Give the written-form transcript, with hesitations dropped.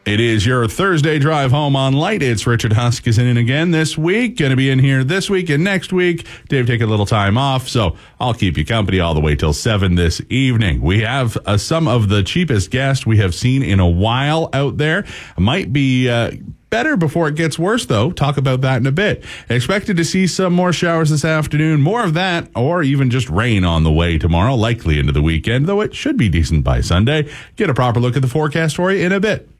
It is your Thursday drive home on Light. It's Richard Huskisson in again this week. Going to be in here this week and next week. Dave taking a little time off, so I'll keep you company all the way till 7 this evening. We have some of the cheapest guests we have seen in a while out there. Might be better before it gets worse, though. Talk about that in a bit. Expected to see some more showers this afternoon. More of that, or even just rain on the way tomorrow, likely into the weekend, though it should be decent by Sunday. Get a proper look at the forecast for you in a bit.